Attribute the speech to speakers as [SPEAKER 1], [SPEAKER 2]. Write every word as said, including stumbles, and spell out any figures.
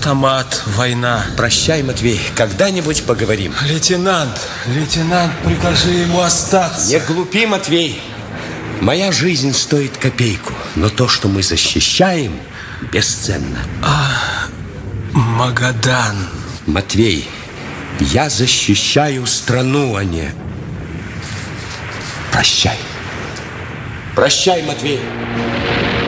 [SPEAKER 1] автомат, война.
[SPEAKER 2] Прощай, Матвей, когда-нибудь поговорим.
[SPEAKER 1] Лейтенант, лейтенант, прикажи ему остаться.
[SPEAKER 2] Не глупи, Матвей. Моя жизнь стоит копейку, но то, что мы защищаем, бесценно.
[SPEAKER 1] А, Магадан.
[SPEAKER 2] Матвей, я защищаю страну, а не... Прощай. Прощай, Матвей.